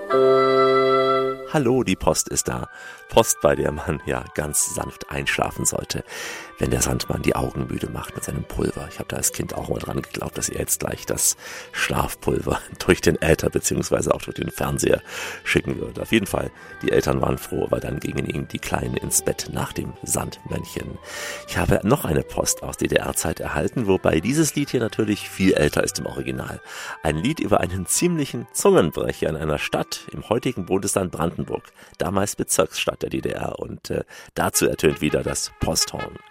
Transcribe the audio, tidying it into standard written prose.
Hallo, die Post ist da. Post, bei der man ja ganz sanft einschlafen sollte, wenn der Sandmann die Augen müde macht mit seinem Pulver. Ich habe da als Kind auch mal dran geglaubt, dass er jetzt gleich das Schlafpulver durch den Äther bzw. auch durch den Fernseher schicken würde. Auf jeden Fall, die Eltern waren froh, weil dann gingen ihnen die Kleinen ins Bett nach dem Sandmännchen. Ich habe noch eine Post aus DDR-Zeit erhalten, wobei dieses Lied hier natürlich viel älter ist im Original. Ein Lied über einen ziemlichen Zungenbrecher in einer Stadt im heutigen Bundesland Brandenburg, damals Bezirksstadt der DDR, und dazu ertönt wieder das Posthorn.